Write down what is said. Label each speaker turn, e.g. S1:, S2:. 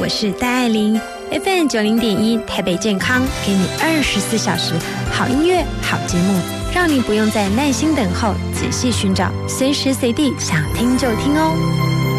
S1: 我是戴爱玲 FM90.1 台北健康，给你24小时好音乐好节目，让你不用再耐心等候，仔细寻找，随时随地想听就听哦。